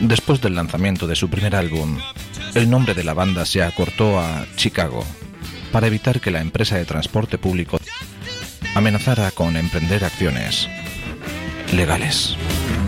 Después del lanzamiento de su primer álbum, el nombre de la banda se acortó a Chicago, para evitar que la empresa de transporte público amenazara con emprender acciones legales.